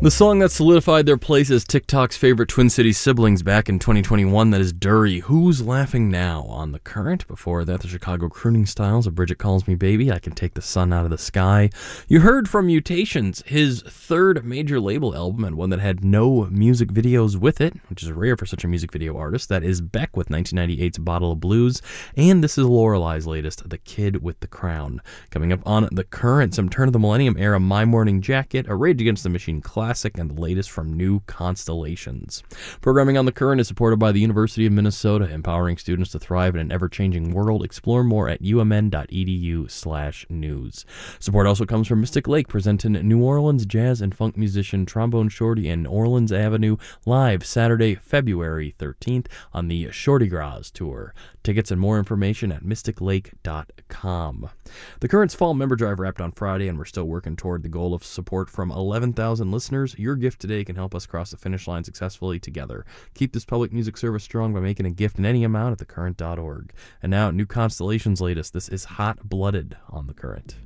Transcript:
The song that solidified their place as TikTok's favorite Twin Cities siblings back in 2021, that is Dury. Who's Laughing Now on The Current? Before that, the Chicago crooning styles of Bridget Calls Me Baby, I Can Take the Sun Out of the Sky. You heard from Mutations, his third major label album, and one that had no music videos with it, which is rare for such a music video artist. That is Beck with 1998's Bottle of Blues, and this is Lorelei's latest, The Kid with the Crown. Coming up on The Current, some turn of the millennium era My Morning Jacket, a Rage Against the Machine classic, and the latest from New Constellations. Programming on The Current is supported by the University of Minnesota, empowering students to thrive in an ever-changing world. Explore more at umn.edu/news. Support also comes from Mystic Lake, presenting New Orleans jazz and funk musician Trombone Shorty and Orleans Avenue live Saturday, February 13th on the Shorty Gras Tour. Tickets and more information at mysticlake.com. The Current's fall member drive wrapped on Friday, and we're still working toward the goal of support from 11,000 listeners. Your gift today can help us cross the finish line successfully together. Keep this public music service strong by making a gift in any amount at thecurrent.org. And now, New Constellations' latest. This is Hot Blooded on The Current.